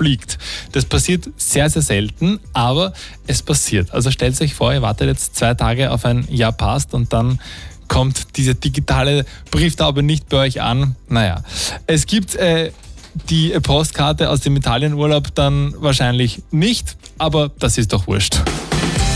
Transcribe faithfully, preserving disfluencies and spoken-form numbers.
fliegt. Das passiert sehr, sehr selten, aber es passiert. Also stellt euch vor, ihr wartet jetzt zwei Tage auf ein Ja passt und dann kommt diese digitale Brieftaube nicht bei euch an. Naja, es gibt äh, die Postkarte aus dem Italienurlaub dann wahrscheinlich nicht, aber das ist doch wurscht.